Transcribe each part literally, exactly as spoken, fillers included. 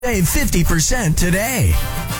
Save fifty percent today.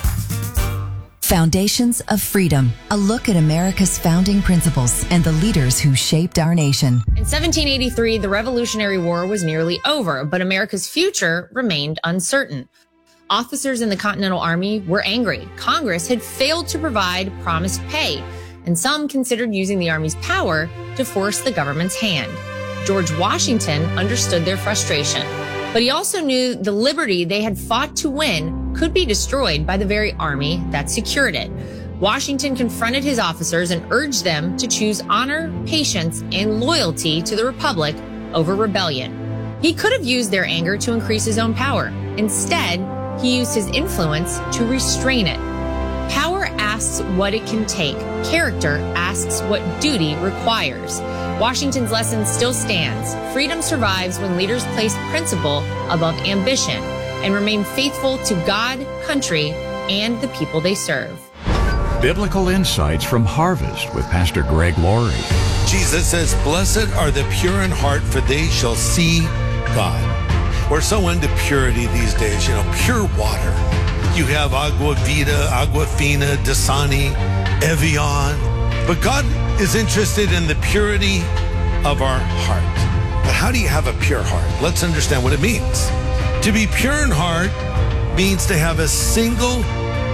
Foundations of Freedom, a look at America's founding principles and the leaders who shaped our nation. In seventeen eighty-three, the Revolutionary War was nearly over, but America's future remained uncertain. Officers in the Continental Army were angry. Congress had failed to provide promised pay, and some considered using the Army's power to force the government's hand. George Washington understood their frustration, but he also knew the liberty they had fought to win could be destroyed by the very army that secured it. Washington confronted his officers and urged them to choose honor, patience, and loyalty to the Republic over rebellion. He could have used their anger to increase his own power. Instead, he used his influence to restrain it. Power asks what it can take. Character asks what duty requires. Washington's lesson still stands. Freedom survives when leaders place principle above ambition and remain faithful to God, country, and the people they serve. Biblical insights from Harvest with Pastor Greg Laurie. Jesus says, "Blessed are the pure in heart, for they shall see God." We're so into purity these days, you know, pure water. You have Agua Vida, Aquafina, Dasani, Evian. But God is interested in the purity of our heart. But how do you have a pure heart? Let's understand what it means. To be pure in heart means to have a single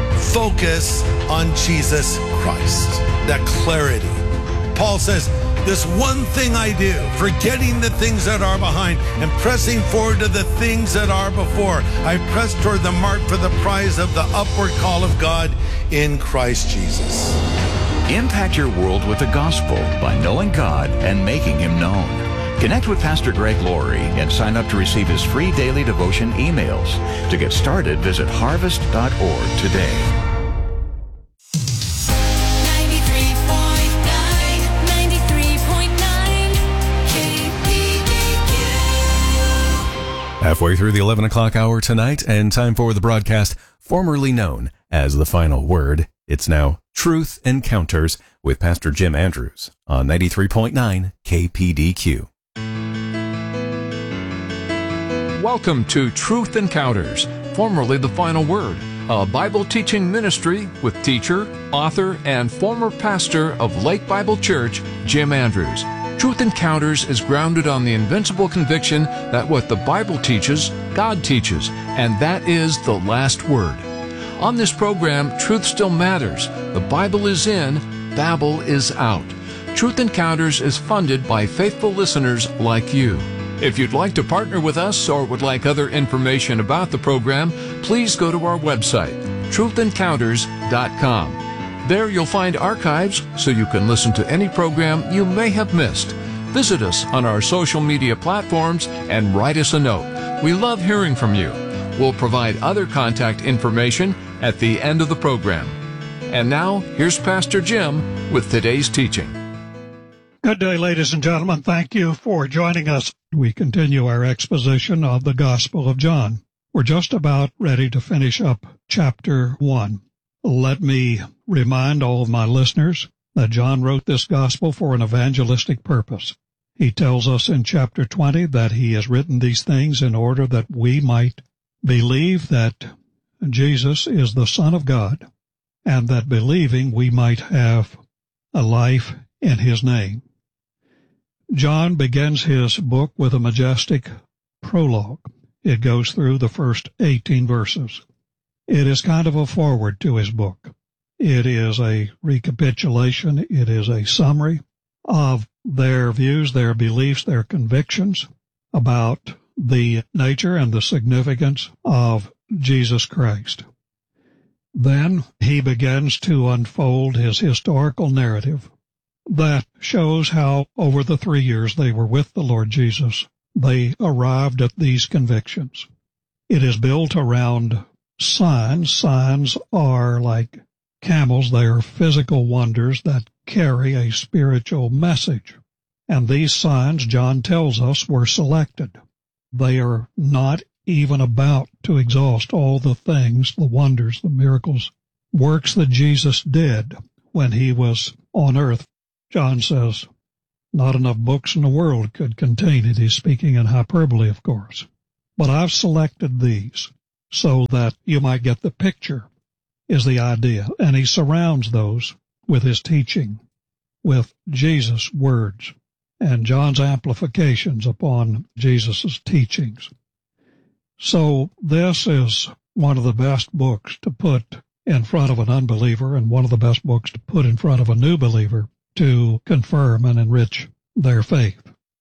focus on Jesus Christ. That clarity. Paul says, "This one thing I do, forgetting the things that are behind and pressing forward to the things that are before. I press toward the mark for the prize of the upward call of God in Christ Jesus." Impact your world with the gospel by knowing God and making Him known. Connect with Pastor Greg Laurie and sign up to receive his free daily devotion emails. To get started, visit harvest dot org today. Halfway through the eleven o'clock hour tonight, and time for the broadcast formerly known as The Final Word. It's now Truth Encounters with Pastor Jim Andrews on ninety-three point nine K P D Q. Welcome to Truth Encounters, formerly The Final Word, a Bible teaching ministry with teacher, author, and former pastor of Lake Bible Church, Jim Andrews. Truth Encounters is grounded on the invincible conviction that what the Bible teaches, God teaches, and that is the last word. On this program, truth still matters. The Bible is in, Babel is out. Truth Encounters is funded by faithful listeners like you. If you'd like to partner with us or would like other information about the program, please go to our website, truth encounters dot com. There you'll find archives so you can listen to any program you may have missed. Visit us on our social media platforms and write us a note. We love hearing from you. We'll provide other contact information at the end of the program. And now, here's Pastor Jim with today's teaching. Good day, ladies and gentlemen. Thank you for joining us. We continue our exposition of the Gospel of John. We're just about ready to finish up chapter one. Let me remind all of my listeners that John wrote this gospel for an evangelistic purpose. He tells us in chapter twenty that he has written these things in order that we might believe that Jesus is the Son of God, and that believing we might have a life in his name. John begins his book with a majestic prologue. It goes through the first eighteen verses. It is kind of a foreword to his book. It is a recapitulation. It is a summary of their views, their beliefs, their convictions about the nature and the significance of Jesus Christ. Then he begins to unfold his historical narrative that shows how over the three years they were with the Lord Jesus, they arrived at these convictions. It is built around signs. Signs are like camels. They are physical wonders that carry a spiritual message. And these signs, John tells us, were selected. They are not even about to exhaust all the things, the wonders, the miracles, works that Jesus did when he was on earth. John says, not enough books in the world could contain it. He's speaking in hyperbole, of course. But I've selected these. so that you might get the picture, is the idea. And he surrounds those with his teaching, with Jesus' words and John's amplifications upon Jesus' teachings. So this is one of the best books to put in front of an unbeliever and one of the best books to put in front of a new believer to confirm and enrich their faith.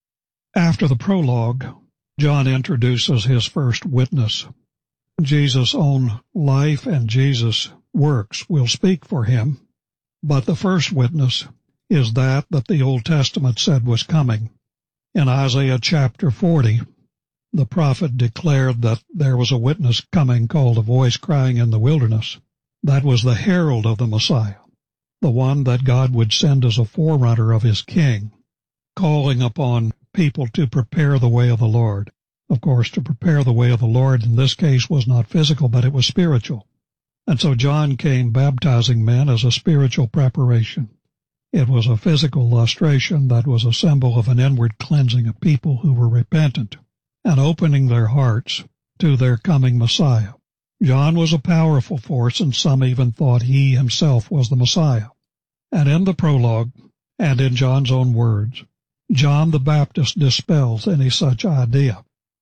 After the prologue, John introduces his first witness. Jesus' own life and Jesus' works will speak for him, but the first witness is that that the Old Testament said was coming. In Isaiah chapter forty, the prophet declared that there was a witness coming called a voice crying in the wilderness. That was the herald of the Messiah, the one that God would send as a forerunner of his king, calling upon people to prepare the way of the Lord. Of course, to prepare the way of the Lord in this case was not physical, but it was spiritual. And so John came baptizing men as a spiritual preparation. It was a physical lustration that was a symbol of an inward cleansing of people who were repentant and opening their hearts to their coming Messiah. John was a powerful force, and some even thought he himself was the Messiah. And in the prologue, and in John's own words, John the Baptist dispels any such idea.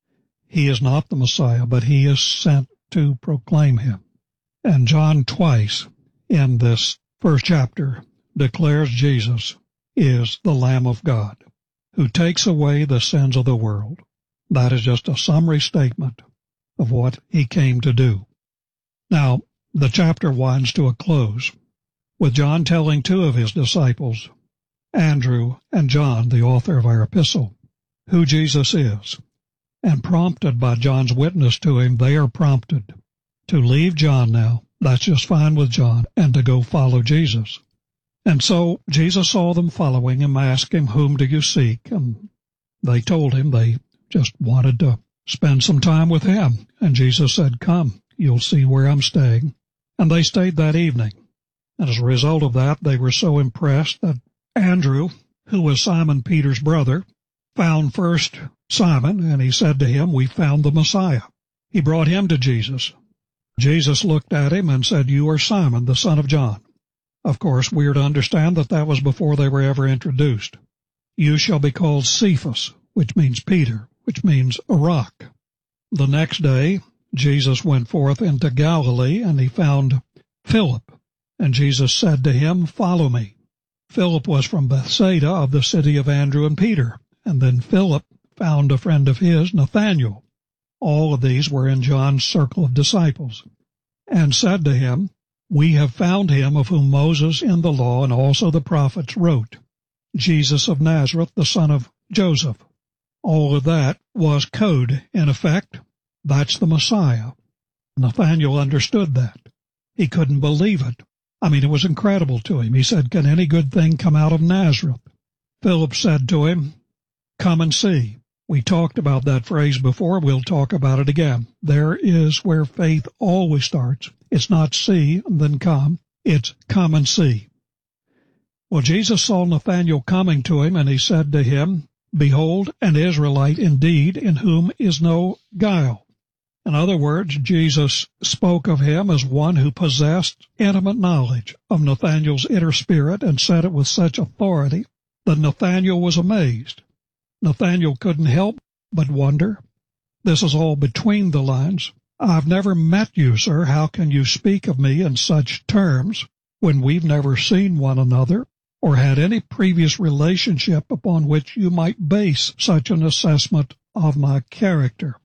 He is not the Messiah, but he is sent to proclaim him. And John twice in this first chapter declares Jesus is the Lamb of God who takes away the sins of the world. That is just a summary statement of what he came to do. Now, the chapter winds to a close with John telling two of his disciples, Andrew and John, the author of our epistle, who Jesus is. And prompted by John's witness to him, they are prompted to leave John now. That's just fine with John, and to go follow Jesus. And so Jesus saw them following him, asked him, whom do you seek? And they told him they just wanted to spend some time with him. And Jesus said, come, you'll see where I'm staying. And they stayed that evening. And as a result of that, they were so impressed that Andrew, who was Simon Peter's brother, found first Simon, and he said to him, we found the Messiah. He brought him to Jesus. Jesus looked at him and said, you are Simon, the son of John. Of course, we are to understand that that was before they were ever introduced. You shall be called Cephas, which means Peter, which means a rock. The next day, Jesus went forth into Galilee, and he found Philip. And Jesus said to him, follow me. Philip was from Bethsaida of the city of Andrew and Peter. And then Philip found a friend of his, Nathanael. All of these were in John's circle of disciples, and said to him, we have found him of whom Moses in the law and also the prophets wrote, Jesus of Nazareth, the son of Joseph. All of that was code, in effect. That's the Messiah. Nathanael understood that. He couldn't believe it. I mean, it was incredible to him. He said, can any good thing come out of Nazareth? Philip said to him, come and see. We talked about that phrase before. We'll talk about it again. There is where faith always starts. It's not see and then come. It's come and see. Well, Jesus saw Nathanael coming to him, and he said to him, behold, an Israelite indeed, in whom is no guile. In other words, Jesus spoke of him as one who possessed intimate knowledge of Nathanael's inner spirit, and said it with such authority that Nathanael was amazed. Nathanael couldn't help but wonder. This is all between the lines. I've never met you, sir. How can you speak of me in such terms when we've never seen one another or had any previous relationship upon which you might base such an assessment of my character?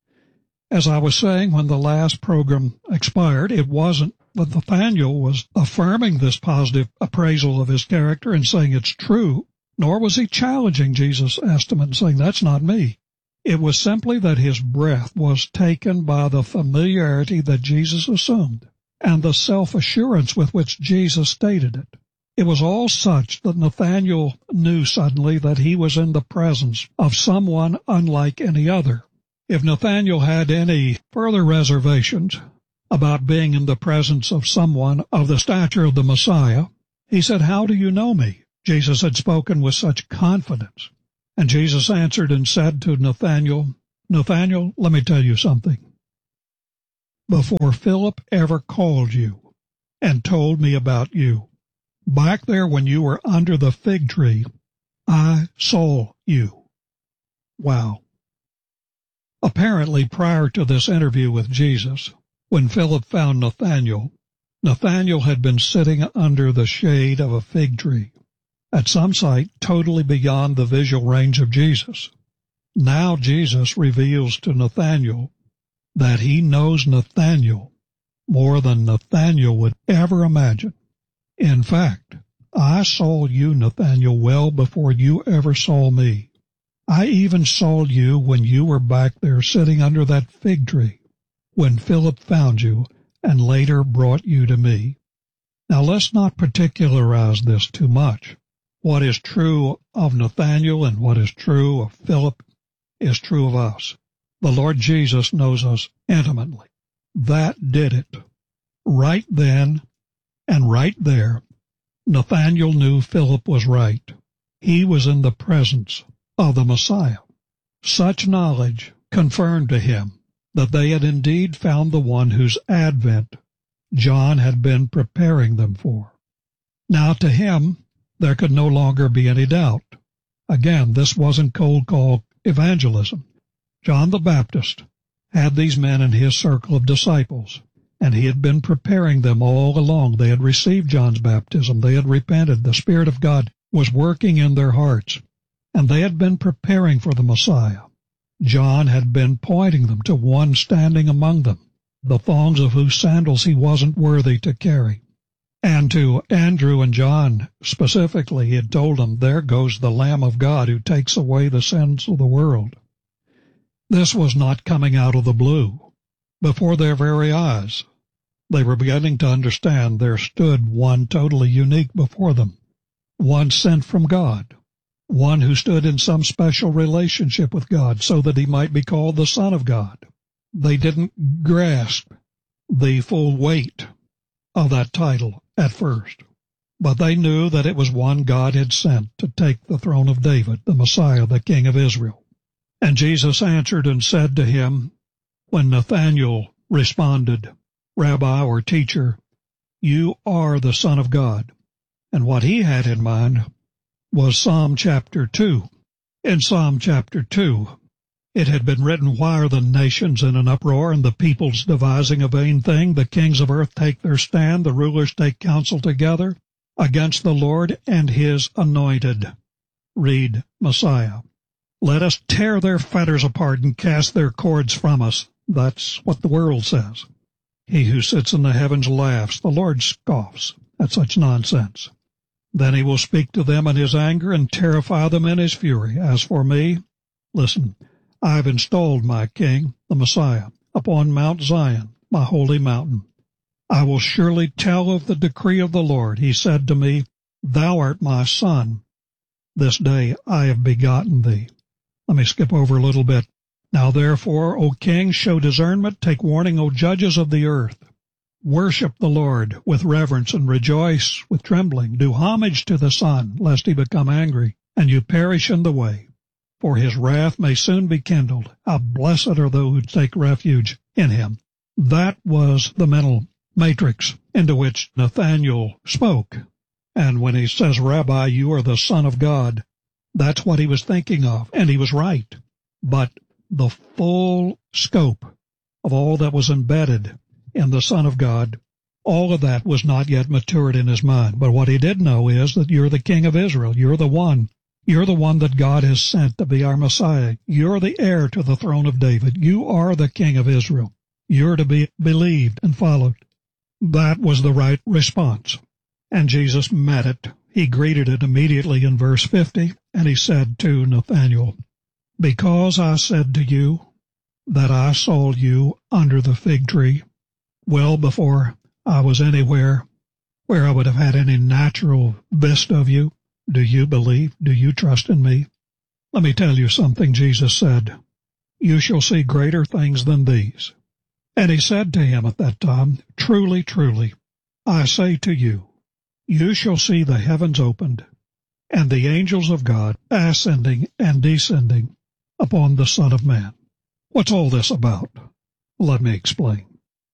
As I was saying when the last program expired, it wasn't that Nathanael was affirming this positive appraisal of his character and saying it's true, nor was he challenging Jesus' estimate and saying, that's not me. It was simply that his breath was taken by the familiarity that Jesus assumed and the self-assurance with which Jesus stated it. It was all such that Nathanael knew suddenly that he was in the presence of someone unlike any other. If Nathanael had any further reservations about being in the presence of someone of the stature of the Messiah, he said, how do you know me? Jesus had spoken with such confidence. And Jesus answered and said to Nathanael, Nathanael, let me tell you something. before Philip ever called you and told me about you. Back there when you were under the fig tree, I saw you. Wow. Apparently, prior to this interview with Jesus, when Philip found Nathanael, Nathanael had been sitting under the shade of a fig tree, at some site totally beyond the visual range of Jesus. Now Jesus reveals to Nathanael that he knows Nathanael more than Nathanael would ever imagine. In fact, I saw you, Nathanael, well before you ever saw me. I even saw you when you were back there sitting under that fig tree, when Philip found you and later brought you to me. Now let's not particularize this too much. What is true of Nathanael and what is true of Philip is true of us. The Lord Jesus knows us intimately. That did it. Right then and right there, Nathanael knew Philip was right. He was in the presence of the Messiah. Such knowledge confirmed to him that they had indeed found the one whose advent John had been preparing them for. Now to him, there could no longer be any doubt. Again, this wasn't cold call evangelism. John the Baptist had these men in his circle of disciples, and he had been preparing them all along. They had received John's baptism. They had repented. The Spirit of God was working in their hearts, and they had been preparing for the Messiah. John had been pointing them to one standing among them, the thongs of whose sandals he wasn't worthy to carry. And to Andrew and John specifically, he had told them, there goes the Lamb of God who takes away the sins of the world. This was not coming out of the blue. Before their very eyes, they were beginning to understand there stood one totally unique before them, one sent from God, one who stood in some special relationship with God so that he might be called the Son of God. They didn't grasp the full weight of that title at first, but they knew that it was one God had sent to take the throne of David, the Messiah, the King of Israel. And Jesus answered and said to him, when Nathanael responded, Rabbi or teacher, you are the Son of God. And what he had in mind was Psalm chapter two. In Psalm chapter two, it had been written, why are the nations in an uproar and the peoples devising a vain thing? The kings of earth take their stand, the rulers take counsel together against the Lord and his anointed. Read Messiah. Let us tear their fetters apart and cast their cords from us. That's what the world says. He who sits in the heavens laughs. The Lord scoffs at such nonsense. Then he will speak to them in his anger and terrify them in his fury. As for me, listen, I have installed my king, the Messiah, upon Mount Zion, my holy mountain. I will surely tell of the decree of the Lord. He said to me, thou art my son. This day I have begotten thee. Let me skip over a little bit. Now therefore, O king, show discernment, take warning, O judges of the earth. Worship the Lord with reverence and rejoice with trembling. Do homage to the Son, lest he become angry, and you perish in the way. For his wrath may soon be kindled. How blessed are those who take refuge in him. That was the mental matrix into which Nathanael spoke. And when he says, Rabbi, you are the Son of God, that's what he was thinking of, and he was right. But the full scope of all that was embedded in the Son of God, all of that was not yet matured in his mind. But what he did know is that you're the King of Israel. You're the one. You're the one that God has sent to be our Messiah. You're the heir to the throne of David. You are the King of Israel. You're to be believed and followed. That was the right response. And Jesus met it. He greeted it immediately in verse fifty, and he said to Nathanael, because I said to you that I saw you under the fig tree, well before I was anywhere where I would have had any natural vista of you, do you believe? Do you trust in me? Let me tell you something, Jesus said. You shall see greater things than these. And he said to him at that time, truly, truly, I say to you, you shall see the heavens opened, and the angels of God ascending and descending upon the Son of Man. What's all this about? Let me explain.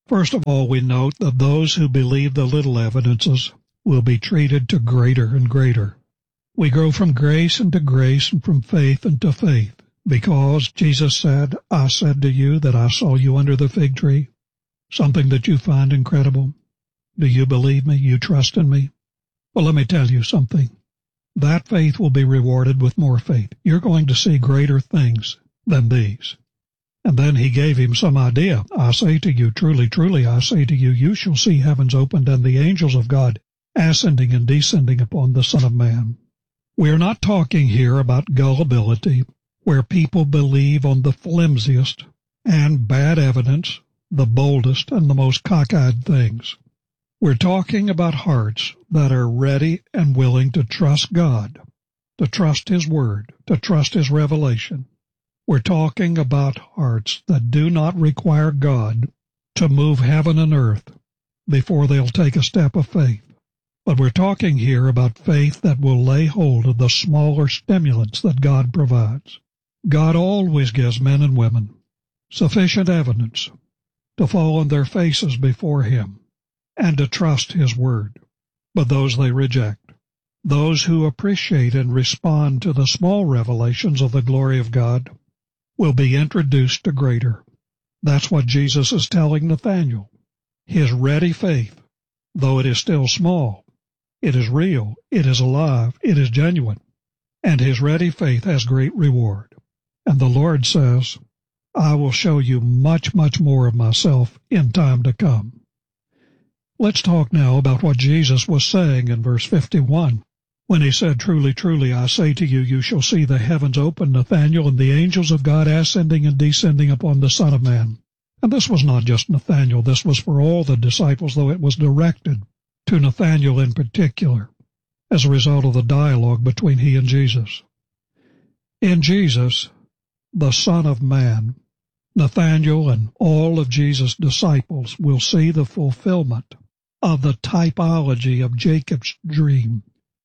First of all, we note that those who believe the little evidences will be treated to greater and greater. We grow from grace into grace and from faith into faith, because Jesus said, I said to you that I saw you under the fig tree, something that you find incredible. Do you believe me? You trust in me? Well, let me tell you something. That faith will be rewarded with more faith. You're going to see greater things than these. And then he gave him some idea. I say to you, truly, truly, I say to you, you shall see heavens opened and the angels of God ascending and descending upon the Son of Man. We are not talking here about gullibility, where people believe on the flimsiest and bad evidence, the boldest and the most cockeyed things. We're talking about hearts that are ready and willing to trust God, to trust His Word, to trust His revelation. We're talking about hearts that do not require God to move heaven and earth before they'll take a step of faith. But we're talking here about faith that will lay hold of the smaller stimulants that God provides. God always gives men and women sufficient evidence to fall on their faces before Him and to trust His Word. But those they reject, those who appreciate and respond to the small revelations of the glory of God, will be introduced to greater. That's what Jesus is telling Nathanael. His ready faith, though it is still small, it is real, it is alive, it is genuine, and his ready faith has great reward. And the Lord says, I will show you much, much more of myself in time to come. Let's talk now about what Jesus was saying in verse fifty-one. When he said, Truly, truly, I say to you, you shall see the heavens open, Nathanael, and the angels of God ascending and descending upon the Son of Man. And this was not just Nathanael, this was for all the disciples, though it was directed to Nathanael in particular, as a result of the dialogue between he and Jesus. In Jesus, the Son of Man, Nathanael and all of Jesus' disciples will see the fulfillment of the typology of Jacob's dream.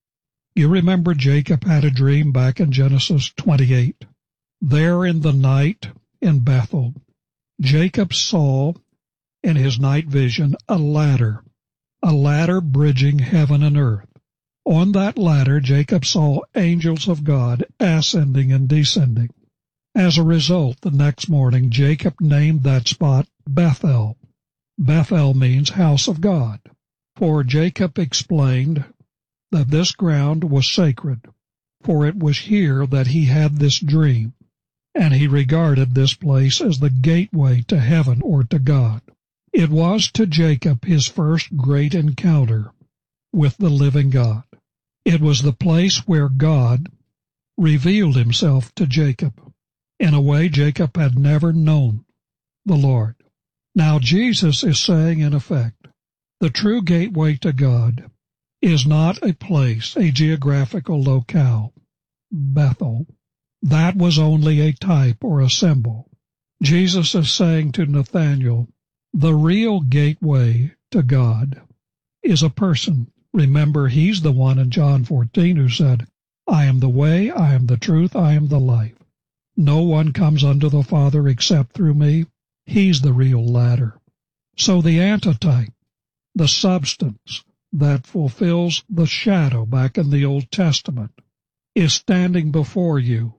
You remember Jacob had a dream back in Genesis twenty-eight. There in the night in Bethel, Jacob saw in his night vision a ladder, a ladder bridging heaven and earth. On that ladder, Jacob saw angels of God ascending and descending. As a result, the next morning, Jacob named that spot Bethel. Bethel means house of God, for Jacob explained that this ground was sacred, for it was here that he had this dream, and he regarded this place as the gateway to heaven or to God. It was to Jacob his first great encounter with the living God. It was the place where God revealed himself to Jacob in a way Jacob had never known the Lord. Now Jesus is saying, in effect, the true gateway to God is not a place, a geographical locale, Bethel. That was only a type or a symbol. Jesus is saying to Nathanael, the real gateway to God is a person. Remember, he's the one in John fourteen who said, I am the way, I am the truth, I am the life. No one comes unto the Father except through me. He's the real ladder. So the antitype, the substance that fulfills the shadow back in the Old Testament, is standing before you,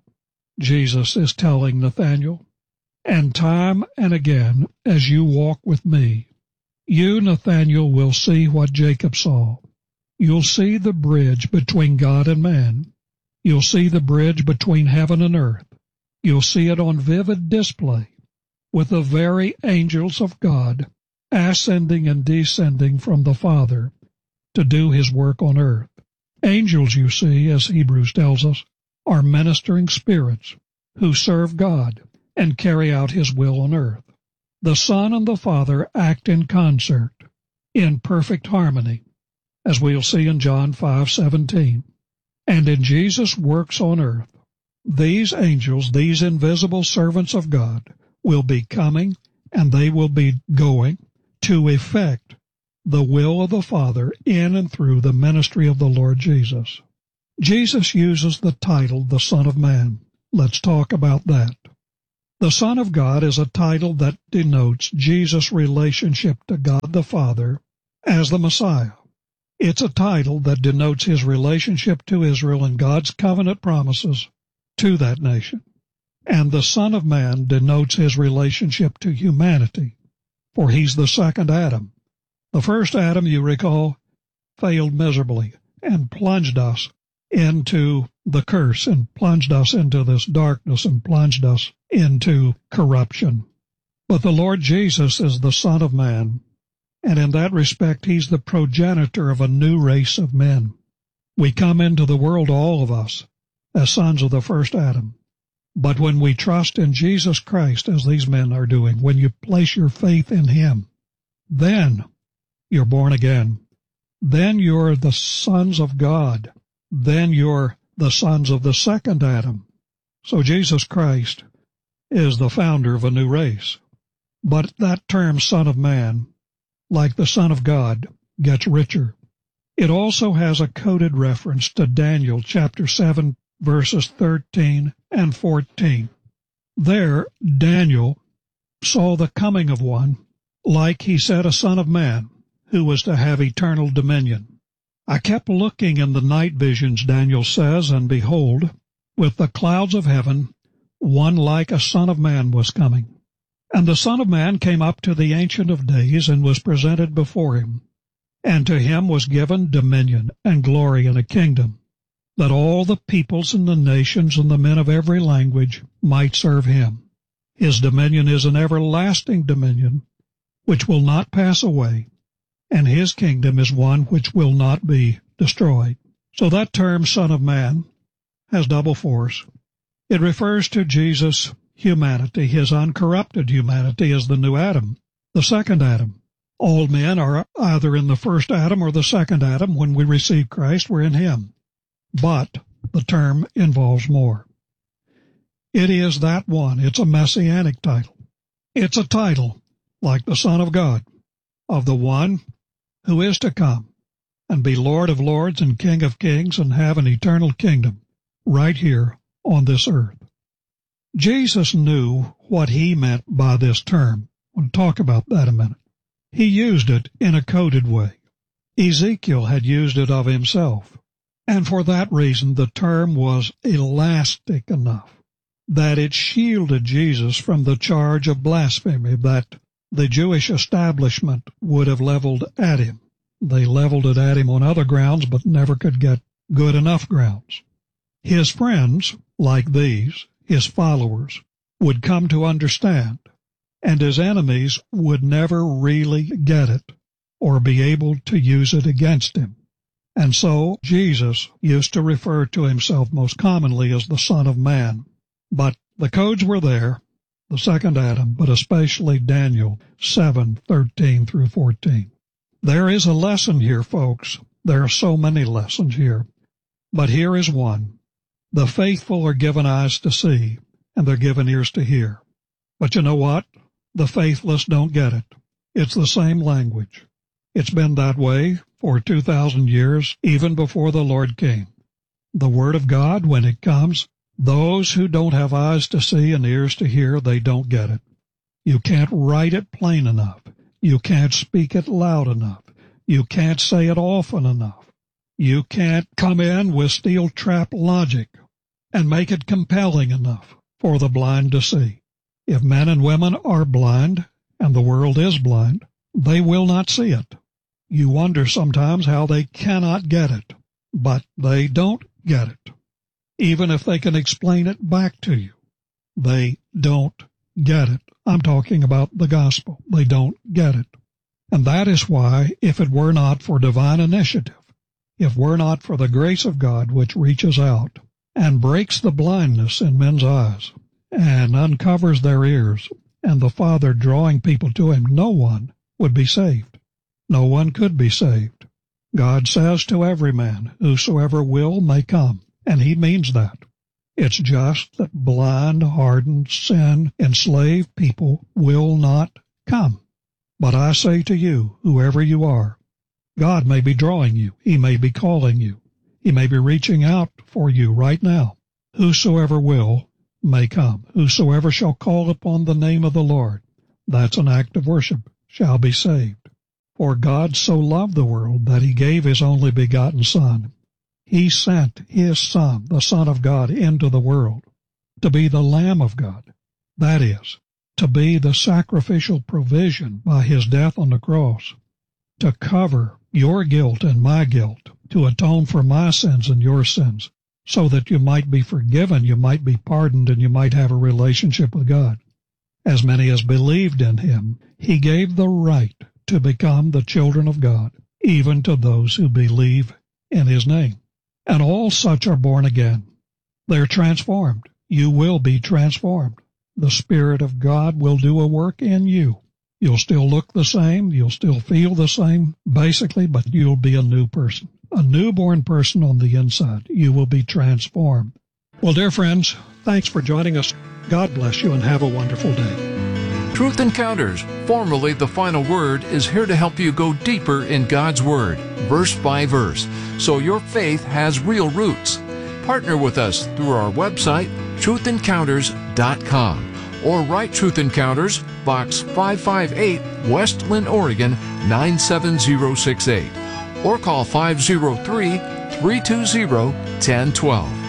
Jesus is telling Nathanael. And time and again, as you walk with me, you, Nathanael, will see what Jacob saw. You'll see the bridge between God and man. You'll see the bridge between heaven and earth. You'll see it on vivid display with the very angels of God ascending and descending from the Father to do His work on earth. Angels, you see, as Hebrews tells us, are ministering spirits who serve God and carry out His will on earth. The Son and the Father act in concert, in perfect harmony, as we'll see in John five seventeen. And in Jesus' works on earth, these angels, these invisible servants of God, will be coming and they will be going to effect the will of the Father in and through the ministry of the Lord Jesus. Jesus uses the title, the Son of Man. Let's talk about that. The Son of God is a title that denotes Jesus' relationship to God the Father as the Messiah. It's a title that denotes his relationship to Israel and God's covenant promises to that nation. And the Son of Man denotes his relationship to humanity, for he's the second Adam. The first Adam, you recall, failed miserably and plunged us into the curse and plunged us into this darkness and plunged us into corruption. But the Lord Jesus is the Son of Man, and in that respect he's the progenitor of a new race of men. We come into the world, all of us, as sons of the first Adam. But when we trust in Jesus Christ, as these men are doing, when you place your faith in him, then you're born again. Then you're the sons of God. Then you're the sons of the second Adam. So Jesus Christ is the founder of a new race. But that term, Son of Man, like the Son of God, gets richer. It also has a coded reference to Daniel chapter seven, verses thirteen and fourteen. There, Daniel saw the coming of one, like he said, a son of man, who was to have eternal dominion. I kept looking in the night visions, Daniel says, and behold, with the clouds of heaven, one like a son of man was coming. And the Son of Man came up to the Ancient of Days and was presented before him. And to him was given dominion and glory and a kingdom, that all the peoples and the nations and the men of every language might serve him. His dominion is an everlasting dominion, which will not pass away, and his kingdom is one which will not be destroyed. So that term, Son of Man, has double force. It refers to Jesus' humanity, his uncorrupted humanity as the new Adam, the second Adam. All men are either in the first Adam or the second Adam. When we receive Christ, we're in him. But the term involves more. It is that one. It's a messianic title. It's a title, like the Son of God, of the one who is to come and be Lord of lords and King of kings and have an eternal kingdom right here on this earth. Jesus knew what he meant by this term. We'll talk about that a minute. He used it in a coded way. Ezekiel had used it of himself, and for that reason the term was elastic enough that it shielded Jesus from the charge of blasphemy that the Jewish establishment would have leveled at him. They leveled it at him on other grounds, but never could get good enough grounds. His friends, like these, his followers, would come to understand, and his enemies would never really get it or be able to use it against him. And so Jesus used to refer to himself most commonly as the Son of Man. But the codes were there, the second Adam, but especially Daniel seven, thirteen through fourteen. There is a lesson here, folks. There are so many lessons here. But here is one. The faithful are given eyes to see, and they're given ears to hear. But you know what? The faithless don't get it. It's the same language. It's been that way for two thousand years, even before the Lord came. The Word of God, when it comes, those who don't have eyes to see and ears to hear, they don't get it. You can't write it plain enough. You can't speak it loud enough. You can't say it often enough. You can't come in with steel trap logic and make it compelling enough for the blind to see. If men and women are blind, and the world is blind, they will not see it. You wonder sometimes how they cannot get it, but they don't get it. Even if they can explain it back to you, they don't get it. I'm talking about the gospel. They don't get it. And that is why, if it were not for divine initiative, if we're not for the grace of God which reaches out and breaks the blindness in men's eyes and uncovers their ears, and the Father drawing people to him, no one would be saved. No one could be saved. God says to every man, whosoever will may come, and he means that. It's just that blind, hardened, sin, enslaved people will not come. But I say to you, whoever you are, God may be drawing you. He may be calling you. He may be reaching out for you right now. Whosoever will, may come. Whosoever shall call upon the name of the Lord, that's an act of worship, shall be saved. For God so loved the world that he gave his only begotten Son. He sent his Son, the Son of God, into the world to be the Lamb of God. That is, to be the sacrificial provision by his death on the cross, to cover your guilt and my guilt, to atone for my sins and your sins, so that you might be forgiven, you might be pardoned, and you might have a relationship with God. As many as believed in him, he gave the right to become the children of God, even to those who believe in his name. And all such are born again. They're transformed. You will be transformed. The Spirit of God will do a work in you. You'll still look the same, you'll still feel the same, basically, but you'll be a new person. A newborn person on the inside. You will be transformed. Well, dear friends, thanks for joining us. God bless you and have a wonderful day. Truth Encounters, formerly The Final Word, is here to help you go deeper in God's Word, verse by verse, so your faith has real roots. Partner with us through our website, truth encounters dot com, or write Truth Encounters, Box five five eight, West Linn, Oregon, nine seven zero six eight. Or call five oh three, three two zero, one oh one two.